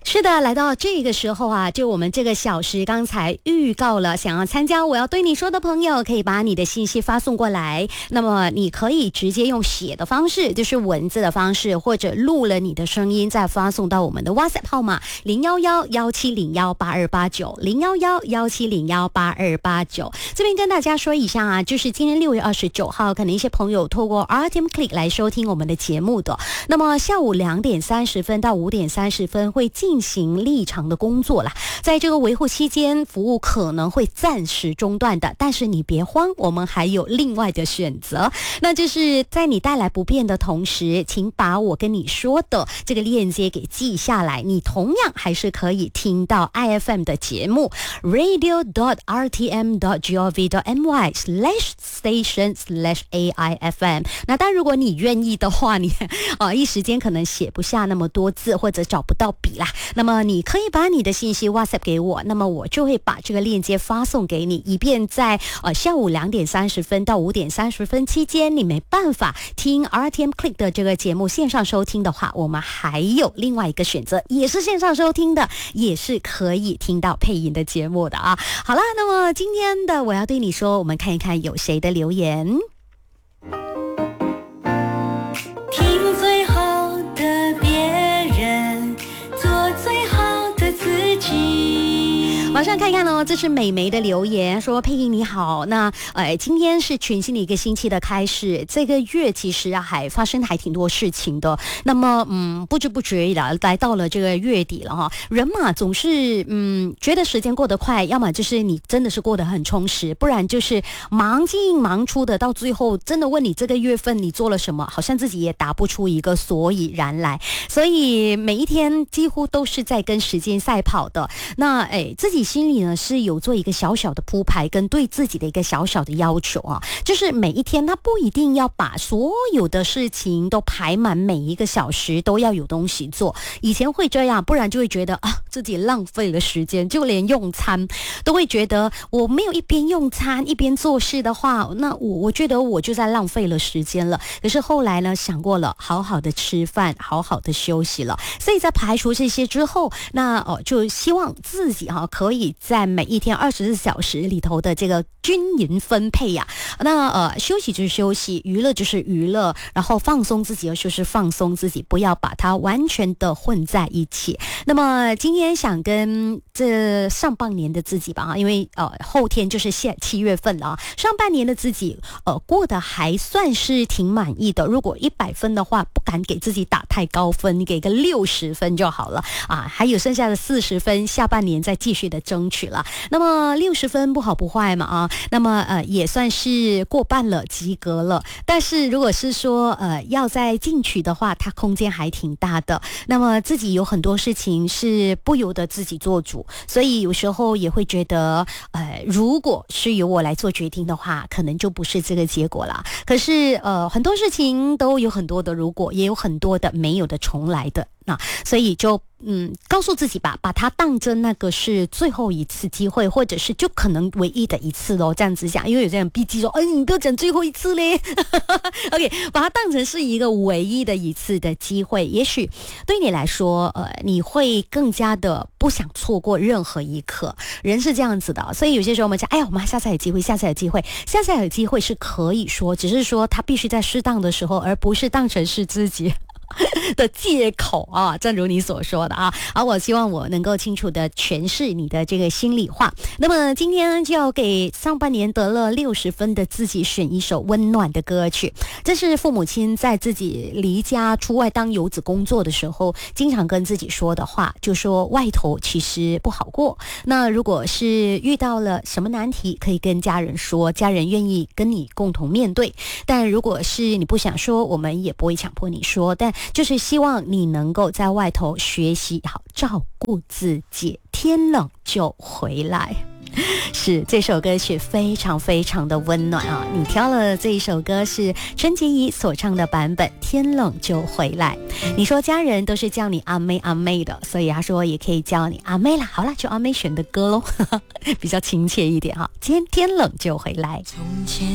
是的，来到这个时候啊，就我们这个小时刚才预告了，想要参加我要对你说的朋友，可以把你的信息发送过来。那么你可以直接用写的方式，就是文字的方式，或者录了你的声音再发送到我们的 WhatsApp 号码011-1701-8289，011-1701-8289。这边跟大家说一下啊，就是今天6月29号，可能一些朋友透过 RTM Click 来收听我们的节目的。那么下午2点30分到5点30分会进行立场的工作啦，在这个维护期间，服务可能会暂时中断的，但是你别慌，我们还有另外的选择，那就是在你带来不便的同时，请把我跟你说的这个链接给记下来，你同样还是可以听到 IFM 的节目 radio.rtm.gov.my/station/AIFM。 那当然如果你愿意的话，你一时间可能写不下那么多字，或者找不到笔啦，那么你可以把你的信息 WhatsApp 给我，那么我就会把这个链接发送给你，以便在下午2点30分到5点30分期间，你没办法听 RTM Click 的这个节目线上收听的话，我们还有另外一个选择，也是线上收听的，也是可以听到配音的节目的啊。好啦，那么今天的我要对你说，我们看一看有谁的留言。 听最好的别人，做最好的自己。 马上看看哦，这是美眉的留言，说佩莹你好，那今天是全新的一个星期的开始，这个月其实还发生还挺多事情的，那么不知不觉来到了这个月底了哈，人嘛总是觉得时间过得快，要么就是你真的是过得很充实，不然就是忙进忙出的，到最后真的问你这个月份你做了什么，好像自己也答不出一个所以然来，所以每一天几乎都是在跟时间赛跑的。那自己心里呢是有做一个小小的铺排，跟对自己的一个小小的要求啊，就是每一天他不一定要把所有的事情都排满，每一个小时都要有东西做。以前会这样，不然就会觉得自己浪费了时间，就连用餐都会觉得我没有一边用餐一边做事的话，那我觉得我就在浪费了时间了。可是后来呢，想过了，好好的吃饭，好好的休息了，所以在排除这些之后，那就希望自己可以在每一天24小时里头的这个均匀分配呀。那休息就是休息，娱乐就是娱乐，然后放松自己就是放松自己，不要把它完全的混在一起。那么今天想跟这上半年的自己吧，因为后天就是7月份了，上半年的自己过得还算是挺满意的。如果100分的话，不敢给自己打太高分，你给个60分就好了啊。还有剩下的40分，下半年再继续的争取了。那么60分不好不坏嘛啊，那么也算是过半了，及格了。但是如果是说要再进取的话，它空间还挺大的。那么自己有很多事情是不由得自己做主，所以有时候也会觉得如果是由我来做决定的话，可能就不是这个结果啦。可是很多事情都有很多的如果，也有很多的没有的重来的，那所以就告诉自己吧，把它当真那个是最后一次机会，或者是就可能唯一的一次咯，这样子讲。因为有些人逼急说你不要讲最后一次嘞OK， 把它当成是一个唯一的一次的机会，也许对你来说你会更加的不想错过任何一刻。人是这样子的，所以有些时候我们讲我们下次有机会，下次有机会，下次有机会是可以说，只是说它必须在适当的时候，而不是当成是自己的借口啊，正如你所说的啊。好，我希望我能够清楚的诠释你的这个心里话。那么今天就要给上半年得了60分的自己选一首温暖的歌曲，这是父母亲在自己离家出外当游子工作的时候经常跟自己说的话，就说外头其实不好过。那如果是遇到了什么难题，可以跟家人说，家人愿意跟你共同面对。但如果是你不想说，我们也不会强迫你说，但就是希望你能够在外头学习好照顾自己，天冷就回来。是，这首歌曲非常非常的温暖啊！你挑了这一首歌是陈洁仪所唱的版本，天冷就回来。你说家人都是叫你阿妹阿妹的，所以他说也可以叫你阿妹啦。好啦，就阿妹选的歌咯比较亲切一点哈。今天天冷就回来。